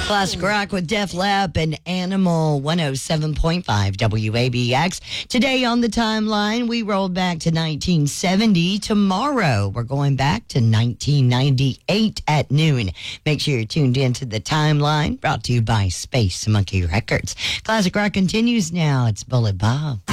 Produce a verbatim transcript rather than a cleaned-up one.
Classic rock with Def Leppard and Animal one oh seven point five W A B X. Today on the timeline, we rolled back to nineteen seventy. Tomorrow, we're going back to nineteen ninety-eight at noon. Make sure you're tuned in to the timeline, brought to you by Space Monkey Records. Classic rock continues now. It's Bullet Bob.